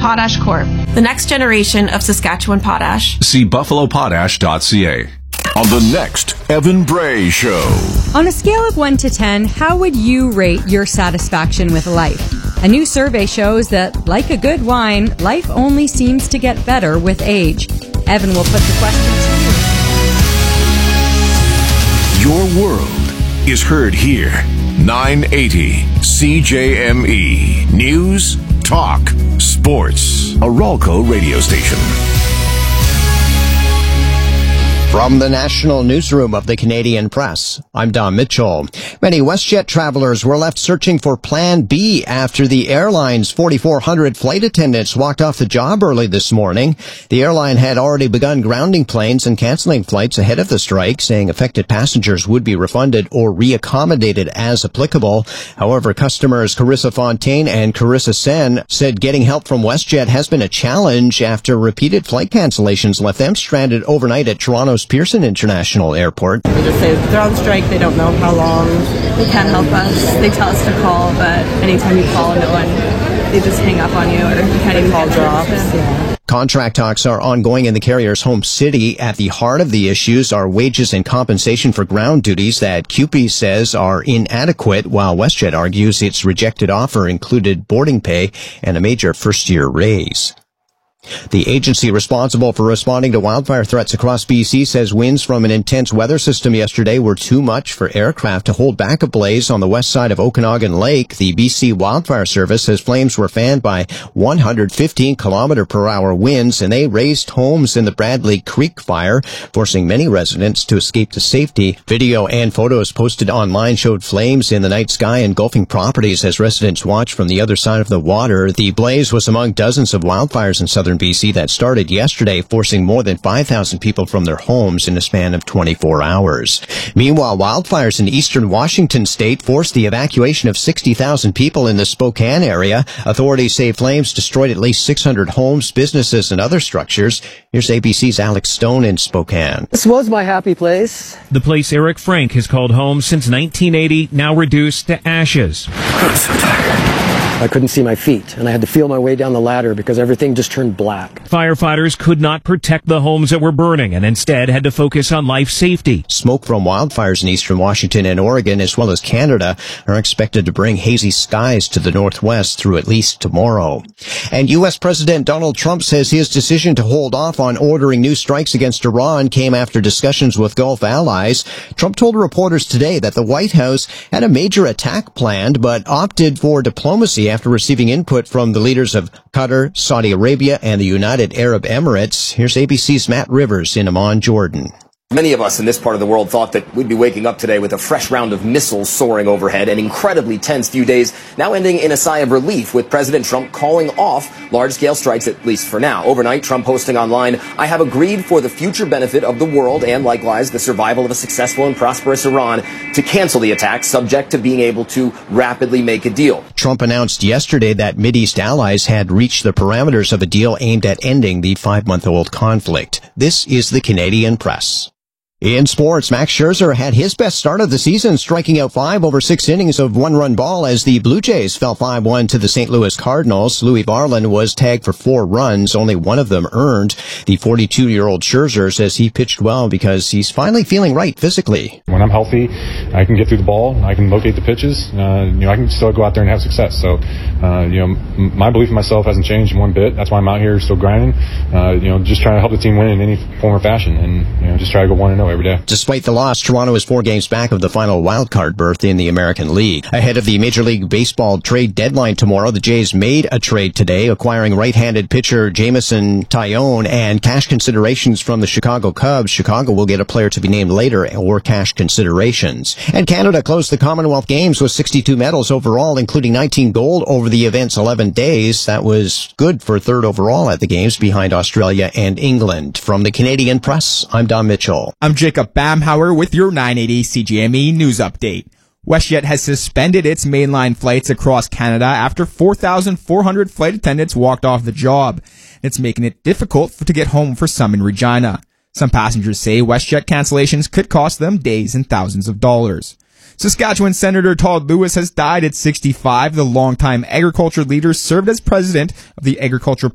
Potash Corp., the next generation of Saskatchewan potash. See buffalopotash.ca. On the next Evan Bray Show. On a scale of 1 to 10, how would you rate your satisfaction with life? A new survey shows that, like a good wine, life only seems to get better with age. Evan will put the question to you. Your world is heard here. 980 CJME. News, talk, sports. A Ralco radio station. From the National Newsroom of the Canadian Press, I'm Don Mitchell. Many WestJet travelers were left searching for Plan B after the airline's 4,400 flight attendants walked off the job early this morning. The airline had already begun grounding planes and canceling flights ahead of the strike, saying affected passengers would be refunded or reaccommodated as applicable. However, customers Carissa Fontaine and Carissa Sen said getting help from WestJet has been a challenge after repeated flight cancellations left them stranded overnight at Toronto's Pearson International Airport. They just say they're on strike, they don't know how long. They can't help us. They tell us to call, but anytime you call, no one, they just hang up on you, or you can't even call drops. Yeah. Contract talks are ongoing in the carrier's home city. At the heart of the issues are wages and compensation for ground duties that CUPE says are inadequate, while WestJet argues its rejected offer included boarding pay and a major first-year raise. The agency responsible for responding to wildfire threats across BC says winds from an intense weather system yesterday were too much for aircraft to hold back a blaze on the west side of Okanagan Lake. The BC Wildfire Service says flames were fanned by 115 km/h winds, and they razed homes in the Bradley Creek fire, forcing many residents to escape to safety. Video and photos posted online showed flames in the night sky engulfing properties as residents watched from the other side of the water. The blaze was among dozens of wildfires in southern BC that started yesterday, forcing more than 5,000 people from their homes in a span of 24 hours. Meanwhile, wildfires in eastern Washington state forced the evacuation of 60,000 people in the Spokane area. Authorities say flames destroyed at least 600 homes, businesses, and other structures. Here's ABC's Alex Stone in Spokane. This was my happy place. The place Eric Frank has called home since 1980, now reduced to ashes. I'm so tired. I couldn't see my feet, and I had to feel my way down the ladder because everything just turned black. Firefighters could not protect the homes that were burning and instead had to focus on life safety. Smoke from wildfires in eastern Washington and Oregon, as well as Canada, are expected to bring hazy skies to the northwest through at least tomorrow. And U.S. President Donald Trump says his decision to hold off on ordering new strikes against Iran came after discussions with Gulf allies. Trump told reporters today that the White House had a major attack planned, but opted for diplomacy after receiving input from the leaders of Qatar, Saudi Arabia, and the United Arab Emirates. Here's ABC's Matt Rivers in Amman, Jordan. Many of us in this part of the world thought that we'd be waking up today with a fresh round of missiles soaring overhead, an incredibly tense few days now ending in a sigh of relief with President Trump calling off large-scale strikes, at least for now. Overnight, Trump posting online, "I have agreed for the future benefit of the world and likewise the survival of a successful and prosperous Iran to cancel the attack, subject to being able to rapidly make a deal." Trump announced yesterday that Mideast allies had reached the parameters of a deal aimed at ending the 5-month-old conflict. This is the Canadian Press. In sports, Max Scherzer had his best start of the season, striking out 5 over 6 innings of one-run ball as the Blue Jays fell 5-1 to the St. Louis Cardinals. Louis Varland was tagged for 4 runs, only one of them earned. The 42-year-old Scherzer says he pitched well because he's finally feeling right physically. When I'm healthy, I can get through the ball, I can locate the pitches, I can still go out there and have success. So, my belief in myself hasn't changed one bit. That's why I'm out here still grinding, just trying to help the team win in any form or fashion, and just try to go 1-0 every day. Despite the loss, Toronto is 4 games back of the final wildcard berth in the American League. Ahead of the Major League Baseball trade deadline tomorrow, the Jays made a trade today, acquiring right-handed pitcher Jameson Taillon and cash considerations from the Chicago Cubs. Chicago will get a player to be named later or cash considerations. And Canada closed the Commonwealth Games with 62 medals overall, including 19 gold over the event's 11 days. That was good for 3rd overall at the Games, behind Australia and England. From the Canadian Press, I'm Don Mitchell. I'm Jacob Bamhauer with your 980 CGME News Update. WestJet has suspended its mainline flights across Canada after 4,400 flight attendants walked off the job. It's making it difficult to get home for some in Regina. Some passengers say WestJet cancellations could cost them days and thousands of dollars. Saskatchewan Senator Todd Lewis has died at 65. The longtime agriculture leader served as president of the Agriculture